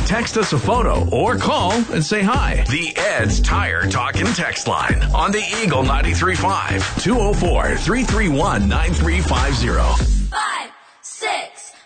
Text us a photo or call and say hi. The Ed's Tire Talk and Text line on the Eagle 93.5 204-331-9350.